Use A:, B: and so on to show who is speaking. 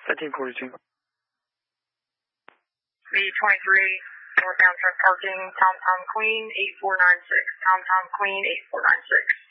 A: 1342.
B: B23, northbound truck parking, TomTom Queen 8496. TomTom Queen 8496.